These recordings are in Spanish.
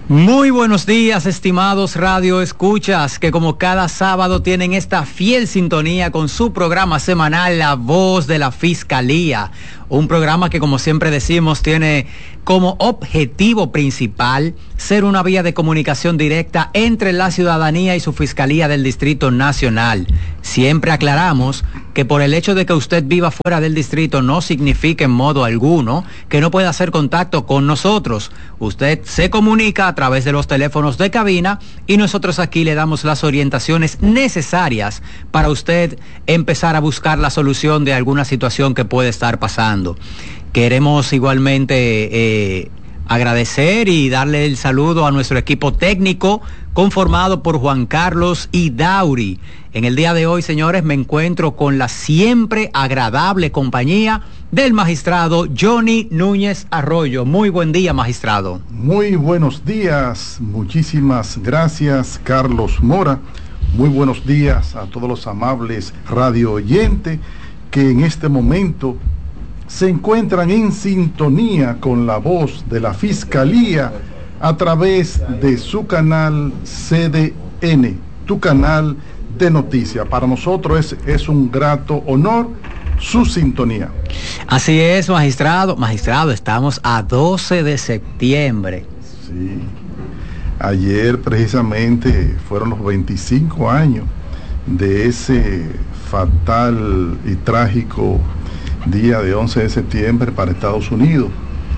Muy buenos días, estimados radio escuchas, que como cada sábado tienen esta fiel sintonía con su programa semanal La Voz de la Fiscalía, un programa que, como siempre decimos, tiene como objetivo principal ser una vía de comunicación directa entre la ciudadanía y su Fiscalía del Distrito Nacional. Siempre aclaramos que por el hecho de que usted viva fuera del distrito no significa en modo alguno que no pueda hacer contacto con nosotros. Usted se comunica a través de los teléfonos de cabina y nosotros aquí le damos las orientaciones necesarias para usted empezar a buscar la solución de alguna situación que puede estar pasando. Queremos igualmente agradecer y darle el saludo a nuestro equipo técnico conformado por Juan Carlos y Dauri. En el día de hoy, señores, me encuentro con la siempre agradable compañía del magistrado Johnny Núñez Arroyo. Muy buen día, magistrado. Muy buenos días, muchísimas gracias, Carlos Mora. Muy buenos días a todos los amables radio oyentes que en este momento se encuentran en sintonía con la voz de la Fiscalía a través de su canal CDN, tu canal de noticias. Para nosotros es un grato honor su sintonía. Así es, magistrado. Magistrado, estamos a 12 de septiembre. Sí. Ayer precisamente fueron los 25 años de ese fatal y trágico día de 11 de septiembre para Estados Unidos,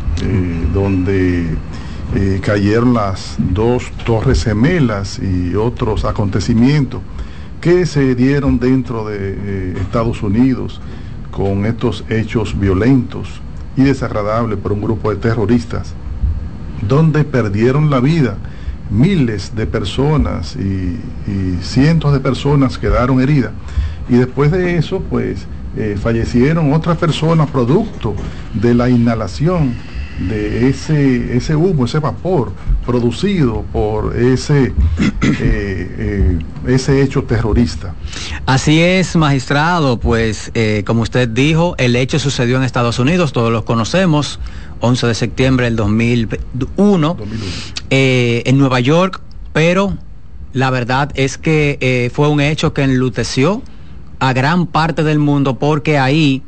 donde cayeron las dos torres gemelas y otros acontecimientos que se dieron dentro de Estados Unidos con estos hechos violentos y desagradables por un grupo de terroristas, donde perdieron la vida miles de personas y cientos de personas quedaron heridas. Y después de eso, pues, fallecieron otras personas producto de la inhalación de ese humo, ese vapor producido por ese hecho terrorista. Así es, magistrado, pues como usted dijo, el hecho sucedió en Estados Unidos, todos los conocemos, 11 de septiembre del 2001. En Nueva York, pero la verdad es que fue un hecho que enluteció a gran parte del mundo, porque ahí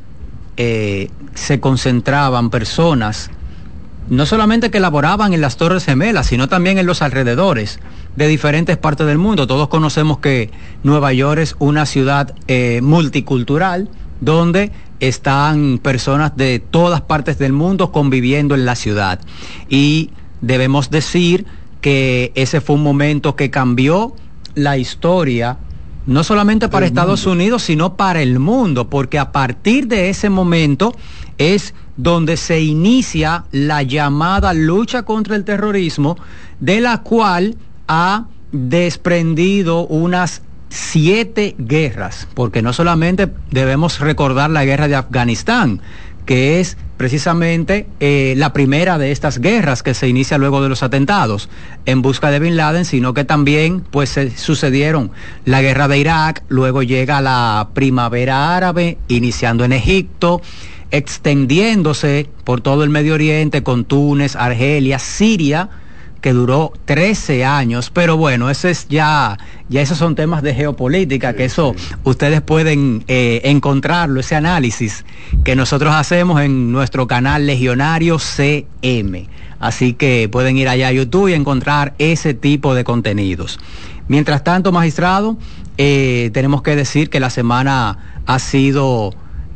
se concentraban personas no solamente que laboraban en las Torres Gemelas, sino también en los alrededores de diferentes partes del mundo. Todos conocemos que Nueva York es una ciudad multicultural, donde están personas de todas partes del mundo conviviendo en la ciudad. Y debemos decir que ese fue un momento que cambió la historia, no solamente para Estados Unidos, sino para el mundo, porque a partir de ese momento es donde se inicia la llamada lucha contra el terrorismo, de la cual ha desprendido unas 7 guerras, porque no solamente debemos recordar la guerra de Afganistán, que es precisamente la primera de estas guerras que se inicia luego de los atentados en busca de Bin Laden, sino que también pues se sucedieron la guerra de Irak, luego llega la primavera árabe, iniciando en Egipto, extendiéndose por todo el Medio Oriente con Túnez, Argelia, Siria, que duró 13 años, pero bueno, ese es ya esos son temas de geopolítica, que eso ustedes pueden encontrarlo, ese análisis que nosotros hacemos en nuestro canal Legionario CM, así que pueden ir allá a YouTube y encontrar ese tipo de contenidos. Mientras tanto, magistrado, tenemos que decir que la semana ha sido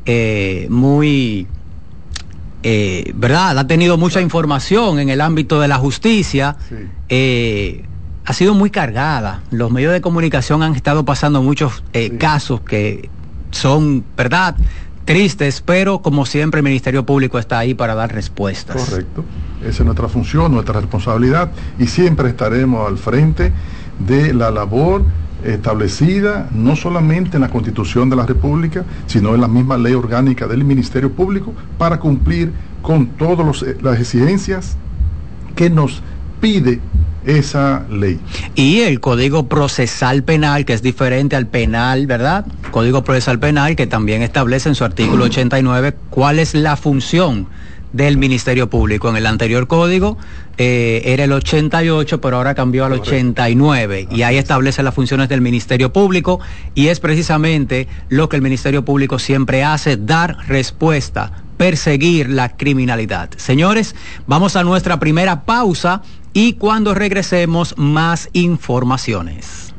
muy... ¿verdad? Ha tenido mucha información en el ámbito de la justicia, ha sido muy cargada. Los medios de comunicación han estado pasando muchos casos que son, ¿verdad?, tristes, pero como siempre el Ministerio Público está ahí para dar respuestas. Correcto, esa es nuestra función, nuestra responsabilidad, y siempre estaremos al frente de la labor establecida no solamente en la Constitución de la República, sino en la misma ley orgánica del Ministerio Público, para cumplir con todas las exigencias que nos pide esa ley. Y el Código Procesal Penal, que es diferente al penal, ¿verdad? Código Procesal Penal, que también establece en su artículo 89 cuál es la función del Ministerio Público. En el anterior código era el 88, pero ahora cambió al 89, y ahí establece las funciones del Ministerio Público, y es precisamente lo que el Ministerio Público siempre hace: dar respuesta, perseguir la criminalidad. Señores, vamos a nuestra primera pausa y cuando regresemos, más informaciones.